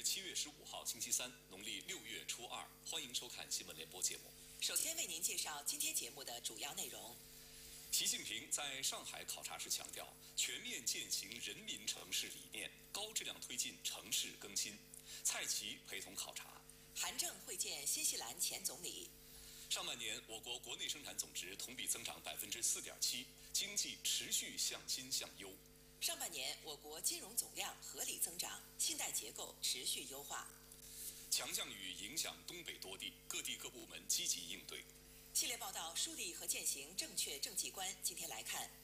7月15号，星期三，农历6月初2，欢迎收看新闻联播节目。 首先为您介绍今天节目的主要内容。 习近平在上海考察时强调，全面践行人民城市理念，高质量推进城市更新。蔡奇陪同考察。 韩正会见新西兰前总理。 上半年，我国国内生产总值同比增长4.7%，经济持续向新向优。 上半年，我国金融总量合理增长，信贷结构持续优化。 强降雨影响东北多地，各地各部门积极应对。 系列报道梳理和践行正确政绩观，今天来看